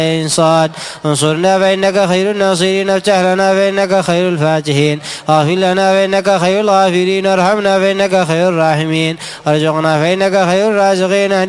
صاد انصرنا فإنك خير الناصرين افتح لنا فإنك خير الفاتحين اغفر لنا فإنك خير الغافرين ارحمنا فإنك خير الراحمين ارزقنا فإنك خير الرازقين